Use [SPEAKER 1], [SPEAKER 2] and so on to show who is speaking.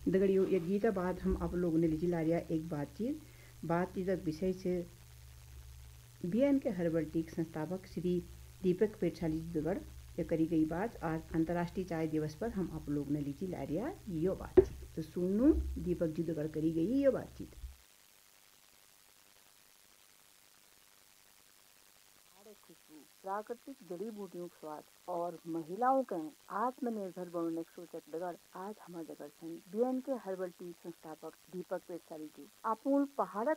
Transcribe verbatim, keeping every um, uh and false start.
[SPEAKER 1] दगड़ियों एक गीता बाद हम आप लोगों ने लीजिए ला रिया एक बातचीत बातचीत विषय से बी एन के हर्बल टी के संस्थापक श्री दीपक पेटशाली जी दगड़ ये करी गई बात आज अंतर्राष्ट्रीय चाय दिवस पर हम आप लोगों ने लीजिए ला रिया यो बातचीत तो सुनू दीपक जी दगड़ करी गई ये बातचीत।
[SPEAKER 2] खुशबू, प्राकृतिक जड़ी बूटियों का स्वाद और महिलाओं के आत्मनिर्भर बनने की सोचत दगड़ आज हमारे दगड़ छन बी एन के हर्बल टी संस्थापक दीपक पेटशाली जी। अपूर्ण पहाड़क